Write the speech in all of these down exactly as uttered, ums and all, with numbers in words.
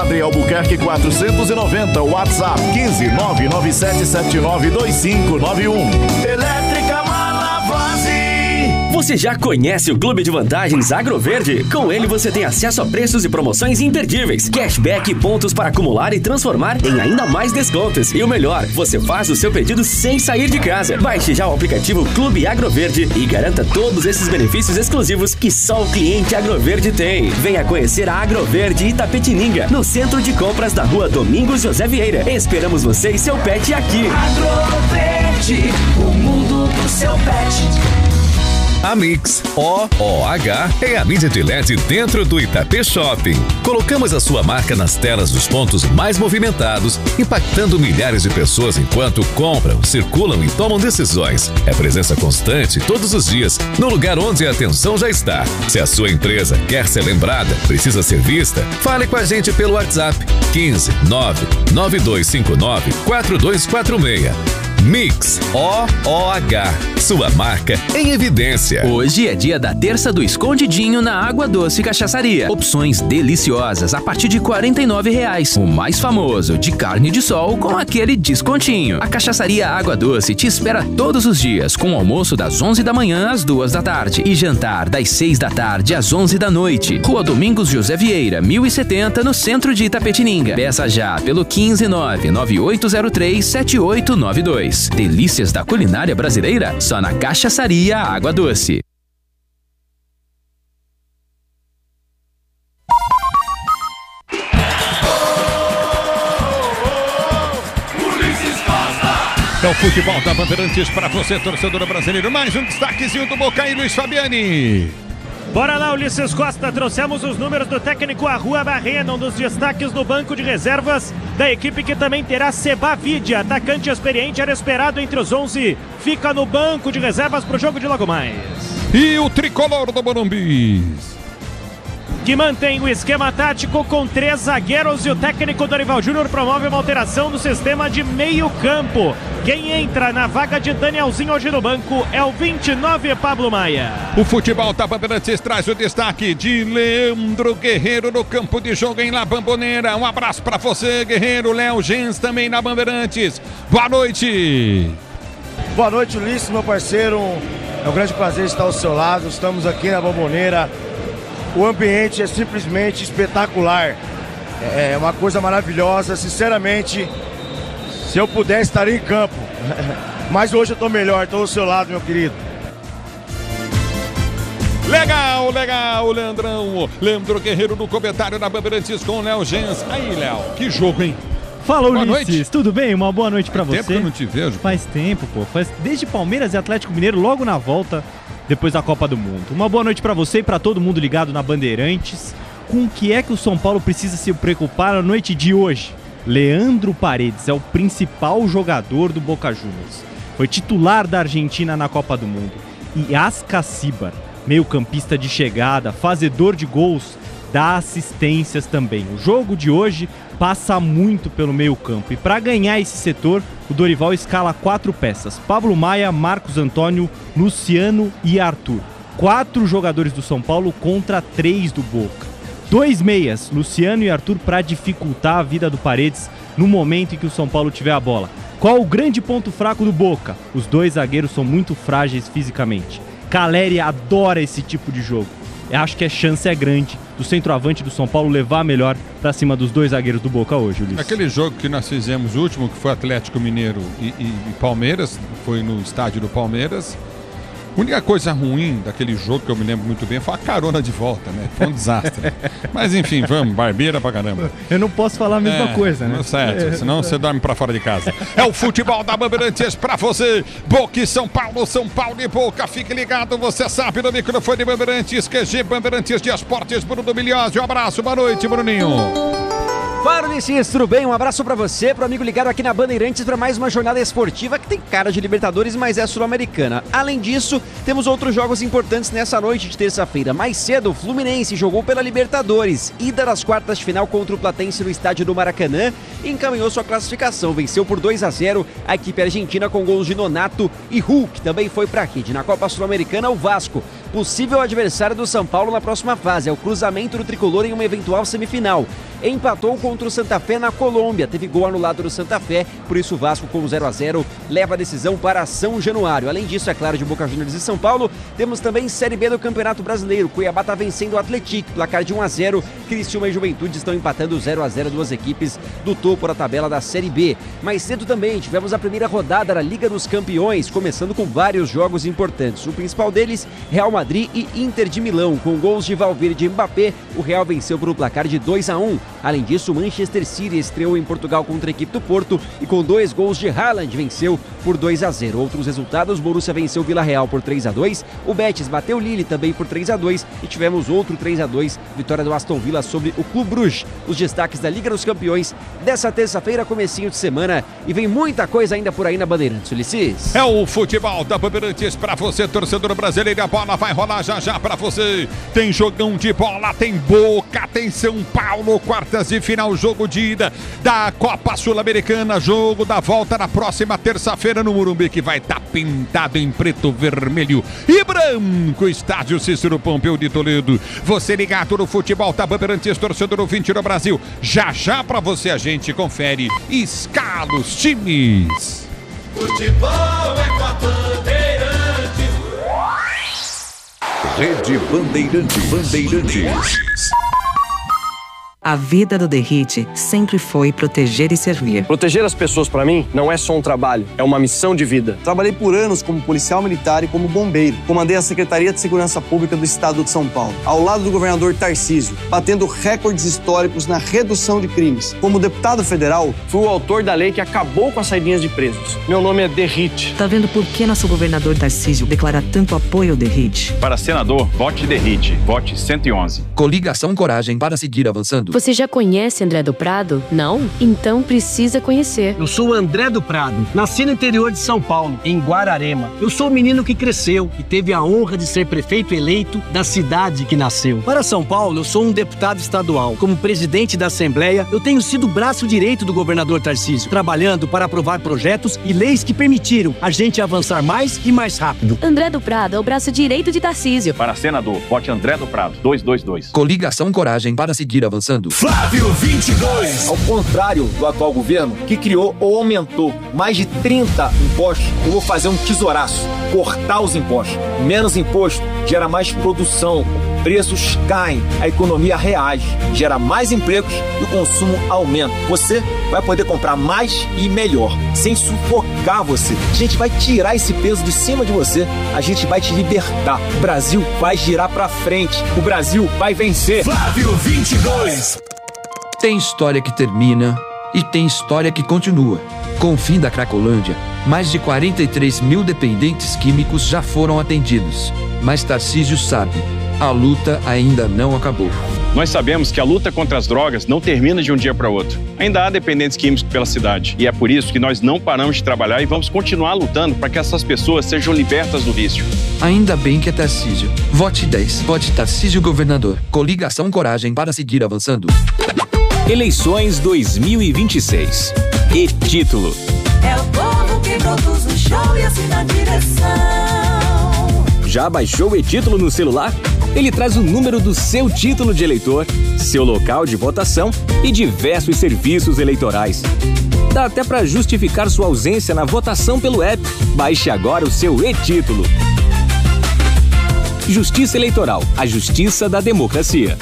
Padre Albuquerque quatrocentos e noventa, WhatsApp quinze nove nove sete sete nove dois cinco nove um. Elétrica Malavase. Você já conhece o Clube de Vantagens Agroverde? Com ele você tem acesso a preços e promoções imperdíveis, cashback e pontos para acumular e transformar em ainda mais descontos. E o melhor, você faz o seu pedido sem sair de casa. Baixe já o aplicativo Clube Agroverde e garanta todos esses benefícios exclusivos que só o cliente Agroverde tem. Venha conhecer a Agroverde Itapetininga, no centro de compras da rua Domingos José Vieira. Esperamos você e seu pet aqui. Agroverde, o mundo do seu pet. A Mix, O O H, é a mídia de L E D dentro do Itapê Shopping. Colocamos a sua marca nas telas dos pontos mais movimentados, impactando milhares de pessoas enquanto compram, circulam e tomam decisões. É presença constante todos os dias, no lugar onde a atenção já está. Se a sua empresa quer ser lembrada, precisa ser vista, fale com a gente pelo WhatsApp quinze nove nove dois cinco nove quatro dois quatro seis. Mix, O O H, sua marca em evidência. Hoje é dia da terça do escondidinho na Água Doce Cachaçaria. Opções deliciosas a partir de quarenta e nove reais. O mais famoso, de carne de sol com aquele descontinho. A Cachaçaria Água Doce te espera todos os dias, com almoço das onze da manhã às duas da tarde e jantar das seis da tarde às onze da noite. Rua Domingos José Vieira, mil e setenta, no centro de Itapetininga. Peça já pelo quinze nove nove oito zero três sete oito nove dois. Delícias da culinária brasileira, só na Cachaçaria Água Doce. É o futebol da Bandeirantes para você, torcedor brasileiro. Mais um destaquezinho do Boca e Luiz Fabiani. Bora lá, Ulisses Costa, trouxemos os números do técnico Arrua Barrena, um dos destaques do banco de reservas da equipe que também terá Seba Vidia, atacante experiente, era esperado entre os onze, fica no banco de reservas para o jogo de logo mais. E o tricolor do Morumbi, que mantém o esquema tático com três zagueiros, e o técnico Dorival Júnior promove uma alteração no sistema de meio campo. Quem entra na vaga de Danielzinho hoje no banco é o vinte e nove, Pablo Maia. O futebol da Bandeirantes traz o destaque de Leandro Guerreiro no campo de jogo em La Bombonera. Um abraço para você, Guerreiro. Léo Gens também na Bandeirantes. Boa noite. Boa noite, Ulisses, meu parceiro. É um grande prazer estar ao seu lado. Estamos aqui na Bombonera. O ambiente é simplesmente espetacular. É uma coisa maravilhosa. Sinceramente, se eu pudesse, estaria em campo. Mas hoje eu estou melhor, estou ao seu lado, meu querido. Legal, legal, Leandrão. Leandro Guerreiro no comentário na Bandeirantes com o Léo Gens. Aí, Léo, que jogo, hein? Fala, boa Ulisses, noite. Tudo bem? Uma boa noite pra Faz você. Faz tempo que eu não te vejo. Faz tempo, pô. Faz desde Palmeiras e Atlético Mineiro, logo na volta, depois da Copa do Mundo. Uma boa noite pra você e pra todo mundo ligado na Bandeirantes. Com o que é que o São Paulo precisa se preocupar na noite de hoje? Leandro Paredes é o principal jogador do Boca Juniors. Foi titular da Argentina na Copa do Mundo. E Ascacíbar, meio-campista de chegada, fazedor de gols, dá assistências também. O jogo de hoje passa muito pelo meio-campo. E para ganhar esse setor, o Dorival escala quatro peças: Pablo Maia, Marcos Antônio, Luciano e Arthur. Quatro jogadores do São Paulo contra três do Boca. Dois meias, Luciano e Arthur, para dificultar a vida do Paredes no momento em que o São Paulo tiver a bola. Qual o grande ponto fraco do Boca? Os dois zagueiros são muito frágeis fisicamente. Caleri adora esse tipo de jogo. Eu acho que a chance é grande do centroavante do São Paulo levar melhor para cima dos dois zagueiros do Boca hoje, Ulisses. Aquele jogo que nós fizemos, o último, que foi Atlético Mineiro e, e, e Palmeiras, foi no estádio do Palmeiras. A única coisa ruim daquele jogo, que eu me lembro muito bem, foi a carona de volta, né? Foi um desastre. Mas enfim, vamos, barbeira pra caramba. Eu não posso falar a mesma é, coisa, né? Certo, senão você dorme pra fora de casa. É o futebol da Bandeirantes pra você. Boca e São Paulo, São Paulo e Boca. Fique ligado, você sabe, no microfone de Bandeirantes, Q G Bandeirantes de Esportes, Bruno Miliose. Um abraço, boa noite, Bruninho. Fala, Ulisses, tudo bem? Um abraço pra você, pro amigo ligado aqui na Bandeirantes para mais uma jornada esportiva que tem cara de Libertadores, mas é sul-americana. Além disso, temos outros jogos importantes nessa noite de terça-feira. Mais cedo, o Fluminense jogou pela Libertadores, ida das quartas de final contra o Platense no estádio do Maracanã e encaminhou sua classificação. Venceu por dois a zero a equipe argentina com gols de Nonato e Hulk, também foi pra rede. Na Copa Sul-Americana, o Vasco, possível adversário do São Paulo na próxima fase, é o cruzamento do tricolor em uma eventual semifinal. empatou contra o Santa Fé na Colômbia. Teve gol anulado do Santa Fé, por isso o Vasco com zero a zero leva a decisão para São Januário. Além disso, é claro, de Boca Juniors e São Paulo, temos também Série B do Campeonato Brasileiro. Cuiabá está vencendo o Atlético, placar de um a zero. Criciúma e Juventude estão empatando zero a zero, duas equipes do topo da tabela da Série B. Mais cedo também tivemos a primeira rodada da Liga dos Campeões, começando com vários jogos importantes. O principal deles, Real Madrid e Inter de Milão, com gols de Valverde e Mbappé. O Real venceu por um placar de dois a um. Além disso, o Manchester City estreou em Portugal contra a equipe do Porto e com dois gols de Haaland venceu por dois a zero. Outros resultados, Borussia venceu Vila Real por três a dois, o Betis bateu Lille também por três a dois e tivemos outro três a dois, vitória do Aston Villa sobre o Clube Bruges. Os destaques da Liga dos Campeões dessa terça-feira, comecinho de semana, e vem muita coisa ainda por aí na Bandeirantes, Ulisses. É o futebol da Bandeirantes pra você, torcedor brasileiro. A bola vai rolar já já pra você. Tem jogão de bola, tem Boca, tem São Paulo, quartas de final, jogo de ida da Copa Sul-Americana, jogo da volta na próxima terça-feira no Morumbi, que vai estar tá pintado em preto, vermelho e branco. Estádio Cícero Pompeu de Toledo. Você ligado no futebol da Bandeirantes, torcedor ouvinte do Brasil. Já já pra você a gente confere e escala os times. Futebol é com a Bandeirantes. Rede Bandeirantes. Bandeirantes. A vida do Derrite sempre foi proteger e servir. Proteger as pessoas, para mim, não é só um trabalho, é uma missão de vida. Trabalhei por anos como policial militar e como bombeiro. Comandei a Secretaria de Segurança Pública do Estado de São Paulo, ao lado do governador Tarcísio, batendo recordes históricos na redução de crimes. Como deputado federal, fui o autor da lei que acabou com as saidinhas de presos. Meu nome é Derrite. Tá vendo por que nosso governador Tarcísio declara tanto apoio ao Derrite? Para senador, vote Derrite. Vote cento e onze. Coligação Coragem para seguir avançando. Você já conhece André do Prado? Não? Então precisa conhecer. Eu sou o André do Prado, nasci no interior de São Paulo, em Guararema. Eu sou o menino que cresceu e teve a honra de ser prefeito eleito da cidade que nasceu. Para São Paulo, eu sou um deputado estadual. Como presidente da Assembleia, eu tenho sido o braço direito do governador Tarcísio, trabalhando para aprovar projetos e leis que permitiram a gente avançar mais e mais rápido. André do Prado é o braço direito de Tarcísio. Para senador, vote André do Prado, duzentos e vinte e dois. Coligação Coragem para seguir avançando. Flávio vinte e dois. Ao contrário do atual governo, que criou ou aumentou mais de trinta impostos, eu vou fazer um tesouraço, cortar os impostos. Menos imposto gera mais produção, preços caem, a economia reage, gera mais empregos e o consumo aumenta. Você vai poder comprar mais e melhor, sem sufocar você. A gente vai tirar esse peso de cima de você, a gente vai te libertar. O Brasil vai girar pra frente, o Brasil vai vencer. Flávio vinte e dois. Tem história que termina e tem história que continua. Com o fim da Cracolândia, mais de quarenta e três mil dependentes químicos já foram atendidos. Mas Tarcísio sabe, a luta ainda não acabou. Nós sabemos que a luta contra as drogas não termina de um dia para outro. Ainda há dependentes químicos pela cidade. E é por isso que nós não paramos de trabalhar e vamos continuar lutando para que essas pessoas sejam libertas do vício. Ainda bem que é Tarcísio. Vote dez. Vote Tarcísio Governador. Coligação Coragem para seguir avançando. Eleições dois mil e vinte e seis. E título. É o povo que produz o show e assina a direção. Já baixou o e-título no celular? Ele traz o número do seu título de eleitor, seu local de votação e diversos serviços eleitorais. Dá até para justificar sua ausência na votação pelo app. Baixe agora o seu e-título. Justiça Eleitoral, a justiça da democracia.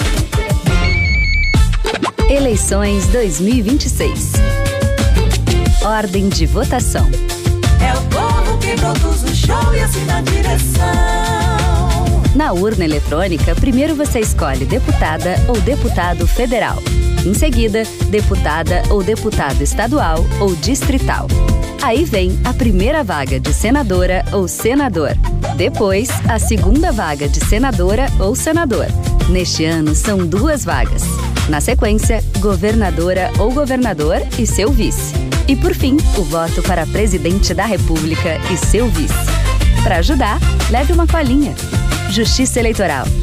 Eleições dois mil e vinte e seis. Ordem de votação. É o povo que produz o show e assina a direção. Na urna eletrônica, primeiro você escolhe deputada ou deputado federal. Em seguida, deputada ou deputado estadual ou distrital. Aí vem a primeira vaga de senadora ou senador. Depois, a segunda vaga de senadora ou senador. Neste ano, são duas vagas. Na sequência, governadora ou governador e seu vice. E por fim, o voto para presidente da República e seu vice. Para ajudar, leve uma colinha. Justiça Eleitoral.